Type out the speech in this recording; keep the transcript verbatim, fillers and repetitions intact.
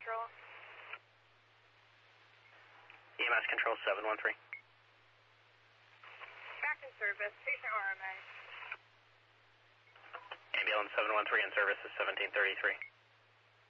Control. E M S Control seven one three. Back in service, patient R M A. Ambulance seven one three in service is seventeen thirty-three.